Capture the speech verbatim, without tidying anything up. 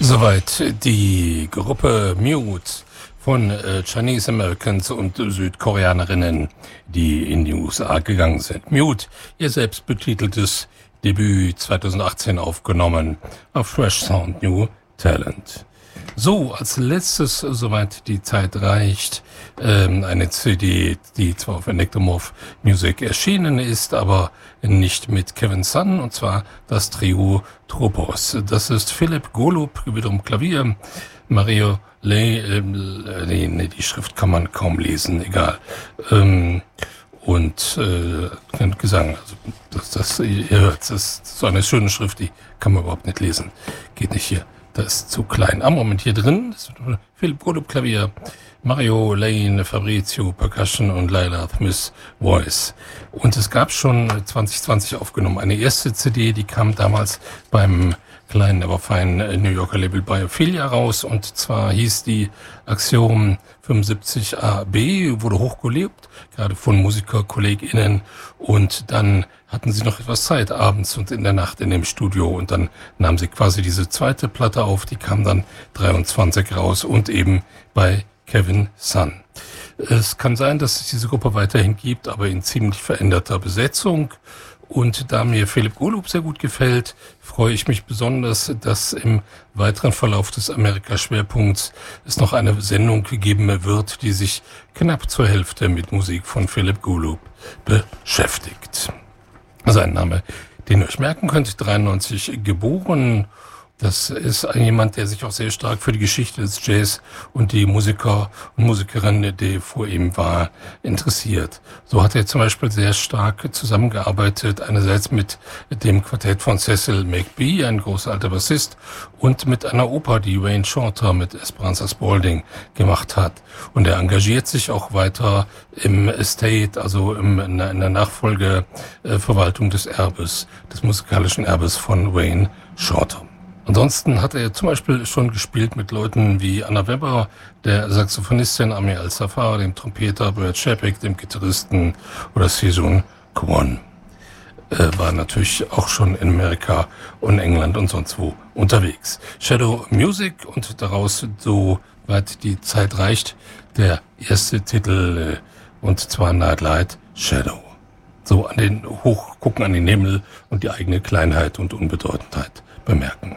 Soweit die Gruppe Mute von äh, Chinese Americans und Südkoreanerinnen, die in die U S A gegangen sind. Mute, ihr selbst betiteltes Debüt zweitausendachtzehn aufgenommen auf Fresh Sound New Talent. So, als letztes, soweit die Zeit reicht, ähm, eine C D, die zwar auf Electromorph Music erschienen ist, aber nicht mit Kevin Sun, und zwar das Trio Tropos. Das ist Philipp Golub, wiederum Klavier, Mario Ley, äh, nee, nee, die Schrift kann man kaum lesen, egal. Ähm, und äh, Gesang, also das, das, ihr hört, das ist so eine schöne Schrift, die kann man überhaupt nicht lesen. Geht nicht hier. Das ist zu klein. Am Moment hier drin ist Philipp Golub Klavier, Mario Lane, Fabrizio Percussion und Laila Smith Voice. Und es gab schon zwanzig zwanzig aufgenommen eine erste C D, die kam damals beim kleinen, aber feinen New Yorker Label Biophilia raus. Und zwar hieß die Axiom fünfundsiebzig A B, wurde hochgelebt, gerade von MusikerkollegInnen. Und dann hatten sie noch etwas Zeit abends und in der Nacht in dem Studio. Und dann nahmen sie quasi diese zweite Platte auf, die kam dann dreiundzwanzig raus und eben bei Kevin Sun. Es kann sein, dass es diese Gruppe weiterhin gibt, aber in ziemlich veränderter Besetzung. Und da mir Philipp Golub sehr gut gefällt, freue ich mich besonders, dass im weiteren Verlauf des Amerika-Schwerpunkts es noch eine Sendung geben wird, die sich knapp zur Hälfte mit Musik von Philipp Golub beschäftigt. Sein Name, den ihr euch merken könnt, dreiundneunzig geboren. Das ist jemand, der sich auch sehr stark für die Geschichte des Jazz und die Musiker und Musikerinnen, die vor ihm war, interessiert. So hat er zum Beispiel sehr stark zusammengearbeitet, einerseits mit dem Quartett von Cecil McBee, ein großer alter Bassist, und mit einer Oper, die Wayne Shorter mit Esperanza Spalding gemacht hat. Und er engagiert sich auch weiter im Estate, also im, in der Nachfolgeverwaltung des Erbes, des musikalischen Erbes von Wayne Shorter. Ansonsten hat er zum Beispiel schon gespielt mit Leuten wie Anna Webber, der Saxophonistin Amir Al-Safar, dem Trompeter Brad Shepik, dem Gitarristen oder Sejun Kwon. Äh, war natürlich auch schon in Amerika und England und sonst wo unterwegs. Shadow Music und daraus, so weit die Zeit reicht, der erste Titel, äh, und zwar Nightlight Shadow. So an den Hochgucken an den Himmel und die eigene Kleinheit und Unbedeutendheit bemerken.